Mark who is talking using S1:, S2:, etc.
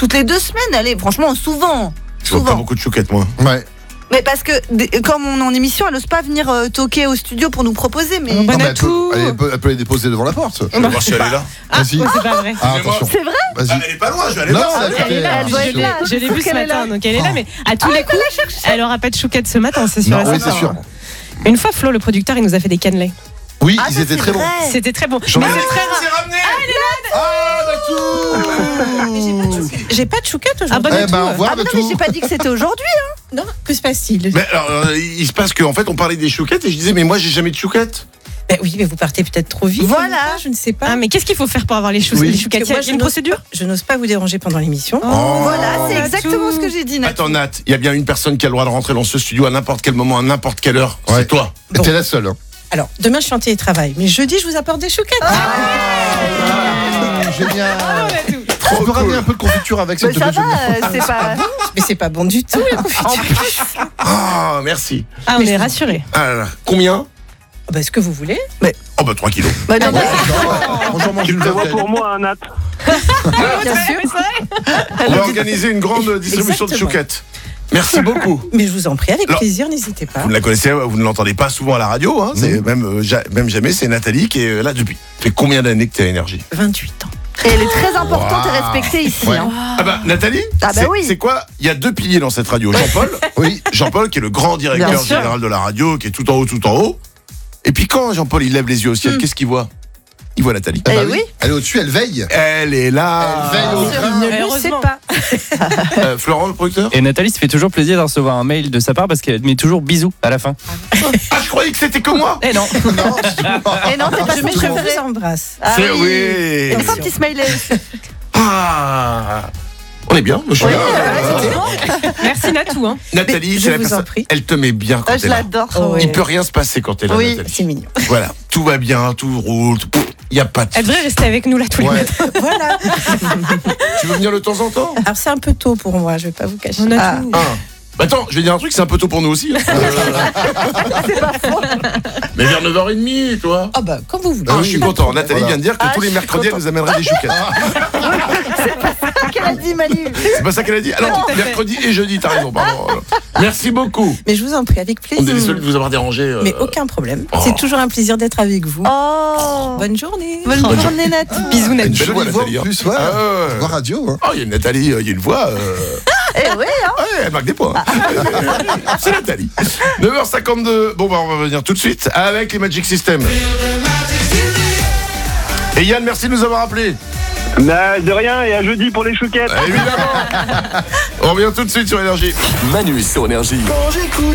S1: toutes les 2 semaines, allez, franchement, souvent.
S2: Je vois pas beaucoup de chouquettes, moi.
S3: Ouais.
S1: Mais parce que, comme on est en émission, elle n'ose pas venir toquer au studio pour nous proposer, mais...
S3: Non, mais elle peut les déposer devant la porte.
S2: Je vais voir si elle est là.
S3: Vas-y.
S4: C'est pas vrai.
S3: Ah, attention.
S1: C'est vrai?
S3: Vas-y.
S2: Elle est pas loin, je vais aller
S3: Non,
S2: voir.
S1: Elle est là, elle doit être là.
S4: Je l'ai vue ce
S1: qu'elle est
S4: matin,
S1: là.
S4: donc elle est là, mais à tous les coups, elle aura pas de chouquette ce matin, c'est sûr.
S3: Non,
S4: et
S3: oui,
S4: certain.
S3: c'est sûr.
S4: Une fois, Flo, le producteur, il nous a fait des cannelés.
S3: Oui,
S1: Ah,
S3: ils
S1: ça,
S3: étaient
S1: c'est
S3: très bons.
S1: vrai.
S4: C'était très bon.
S3: J'en ai-
S4: Mais c'est très rare.
S2: C'est ramené.
S4: J'ai pas de chouquette
S3: Eh
S4: aujourd'hui.
S3: ben, au revoir
S1: Ah
S3: de
S1: non, mais
S3: tout.
S1: j'ai pas dit que c'était aujourd'hui.
S4: Non, que se passe-t-il?
S2: Mais alors, il se passe qu'en fait, on parlait des chouquettes et je disais, mais moi, j'ai jamais de chouquettes.
S5: Oui, mais vous partez peut-être trop vite.
S1: Voilà.
S5: Je ne sais pas.
S4: Ah, mais qu'est-ce qu'il faut faire pour avoir les
S3: Oui.
S4: les chouquettes? Il y a une procédure?
S5: Je n'ose pas vous déranger pendant l'émission.
S1: Voilà, c'est
S4: Natou.
S1: exactement ce que j'ai dit, Nat.
S2: Attends, Nat, il y a bien une personne qui a le droit de rentrer dans ce studio à n'importe quel moment, à n'importe quelle heure.
S3: Ouais.
S2: C'est toi.
S5: Bon.
S3: T'es la seule. Hein.
S5: Alors, demain, je suis en télétravail. Mais jeudi, je vous apporte des chouquettes.
S3: Génial.
S4: On a tout.
S3: On peut ramener un peu de confiture avec
S1: Mais
S3: cette
S1: ça
S3: demi.
S1: va, c'est pas...
S5: Mais c'est pas bon du tout, la confiture.
S2: Ah, merci.
S4: Ah, on est rassurés.
S2: Ah là là. Combien?
S5: Ce que vous voulez.
S2: Oh, bah 3 kilos.
S1: Bah, non, mais-
S3: Bonjour, mange
S6: Tu
S3: une
S6: le prévois
S3: verveine.
S6: pour moi, Nat.
S5: Bien sûr.
S2: On va organiser une grande distribution de
S5: Exactement.
S2: chouquettes. Merci beaucoup.
S5: Mais je vous en prie, avec
S2: Alors,
S5: plaisir, n'hésitez pas.
S2: Vous ne la connaissez, vous ne l'entendez pas souvent à la radio, hein. C'est même jamais, c'est Nathalie qui est là depuis. Ça fait combien d'années que tu as Énergie?
S5: 28 ans.
S1: Et elle est très importante et
S3: Wow.
S1: respectée ici.
S3: Ouais.
S1: Hein.
S2: Ah bah Nathalie,
S1: Ah bah oui.
S2: c'est quoi? Il y a 2 piliers dans cette radio. Jean-Paul,
S3: Oui.
S2: Jean-Paul qui est le grand directeur
S1: Bien sûr.
S2: général de la radio, qui est tout en haut. Et puis quand Jean-Paul il lève les yeux au ciel, qu'est-ce qu'il voit? Il voit Nathalie.
S3: Eh ben
S1: oui.
S3: Elle est au-dessus, elle veille.
S2: Elle est là.
S3: Elle veille au grain.
S5: Ne le sais
S4: Heureusement.
S5: pas.
S2: Florent, le producteur.
S7: Et Nathalie, ça fait toujours plaisir de recevoir un mail de sa part parce qu'elle met toujours bisous à la fin.
S2: Ah, je croyais que c'était que moi.
S4: Eh non.
S3: Non,
S1: Et non, c'est pas
S5: Je
S1: son
S5: vous
S1: préféré.
S5: embrasse.
S1: Ah
S2: C'est
S1: oui.
S2: oui.
S1: Et enfin, un petit smiley.
S2: Ah. On est bien. Je suis
S1: Oui,
S2: là.
S4: Merci Natou. Hein.
S2: Nathalie,
S5: Mais
S2: c'est
S5: je
S2: la
S5: vous en
S2: personne.
S5: prie.
S2: Elle te met bien quand
S1: Ah,
S2: t'es
S1: je
S2: là.
S1: l'adore.
S5: Oh,
S2: Il peut rien se passer quand t'es là,
S1: Oui.
S2: Nathalie.
S5: C'est mignon.
S2: Voilà, tout va bien, tout roule. Il y a pas de.
S4: Elle devrait rester avec nous là tous les
S3: Ouais.
S4: matins.
S5: Voilà.
S2: Tu veux venir de temps en temps?
S5: Alors, c'est un peu tôt pour moi, je vais pas vous cacher.
S4: On a
S5: Ah.
S4: tout.
S2: Bah attends, je vais dire un truc, c'est un peu tôt pour nous aussi. Hein. Mais vers 9h30, toi.
S5: Ah bah, quand vous voulez.
S2: Ah, je suis content. Nathalie
S3: Voilà.
S2: vient de dire que
S1: Ah,
S2: tous les
S1: je suis
S2: mercredis, elle
S1: content.
S2: nous amènerait des chouquettes.
S1: Qu'elle a dit, Manu.
S2: C'est pas ça qu'elle a dit? Alors, mercredi et jeudi, t'as raison, pardon. Merci beaucoup.
S5: Mais je vous en prie, avec
S2: On est
S5: plaisir.
S2: désolé de vous avoir dérangé.
S5: Mais aucun problème.
S2: Oh.
S5: C'est toujours un plaisir d'être avec vous.
S1: Oh.
S5: Bonne journée.
S1: Bonne journée, Nat.
S4: Bisous
S2: Une
S4: Natou.
S2: belle
S3: Jolie
S2: voix,
S3: voix
S2: Nathalie.
S3: en plus, ouais.
S2: Ah, ouais.
S3: Voix radio. Hein.
S2: Oh, il y a une Nathalie, il y a une voix.
S1: Eh oui, hein.
S2: Ouais, elle marque des points. C'est Nathalie. 9h52. Bon, bah, on va venir tout de suite avec les Magic System. Et Yann, merci de nous avoir appelés.
S6: De rien, et à jeudi pour les chouquettes.
S2: Évidemment. On revient tout de suite sur Énergie.
S8: Manu sur Énergie.